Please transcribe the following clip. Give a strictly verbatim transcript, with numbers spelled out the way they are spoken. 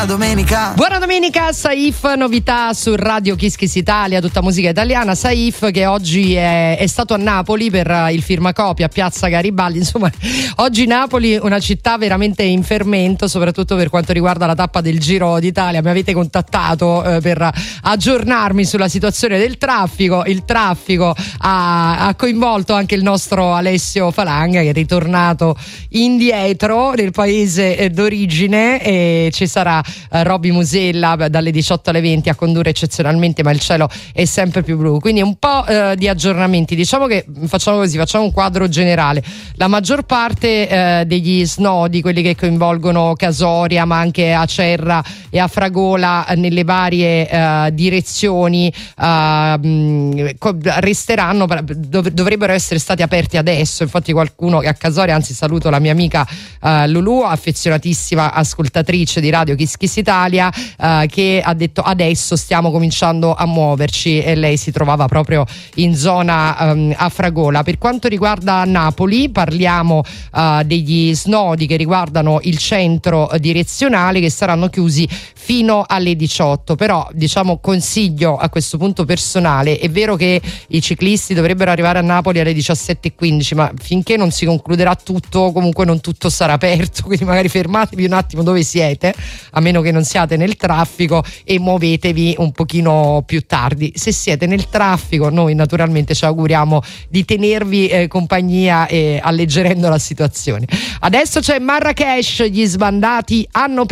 Buona domenica. Buona domenica, Saif, novità su Radio Kiss Kiss Italia, tutta musica italiana. Saif che oggi è, è stato a Napoli per il firmacopia a Piazza Garibaldi. Insomma, oggi Napoli una città veramente in fermento, soprattutto per quanto riguarda la tappa del Giro d'Italia. Mi avete contattato eh, per aggiornarmi sulla situazione del traffico. Il traffico ha, ha coinvolto anche il nostro Alessio Falanga, che è ritornato indietro nel paese d'origine, e ci sarà uh, Robby Musella dalle diciotto alle venti a condurre eccezionalmente, ma il cielo è sempre più blu. Quindi un po' uh, di aggiornamenti. Diciamo che facciamo così, facciamo un quadro generale. La maggior parte uh, degli snodi, quelli che coinvolgono Casoria ma anche Acerra e a Fragola, uh, nelle varie uh, direzioni uh, mh, resteranno, dov- dovrebbero essere stati aperti adesso. Infatti qualcuno che a Casoria, anzi saluto la mia amica uh, Lulu, affezionatissima ascoltatrice di Radio Kiss Kiss Italia, uh, che ha detto adesso stiamo cominciando a muoverci, e lei si trovava proprio in zona um, a Fragola. Per quanto riguarda Napoli parliamo uh, degli snodi che riguardano il centro direzionale, che saranno chiusi fino alle diciotto. Però diciamo, consiglio a questo punto personale: è vero che i ciclisti dovrebbero arrivare a Napoli alle diciassette e quindici, ma finché non si concluderà tutto, comunque non tutto sarà aperto, quindi magari fermatevi un attimo dove siete, a meno che non siate nel traffico, e muovetevi un pochino più tardi. Se siete nel traffico, noi naturalmente ci auguriamo di tenervi eh, compagnia, e alleggerendo la situazione. Adesso c'è Marrakesh, gli sbandati hanno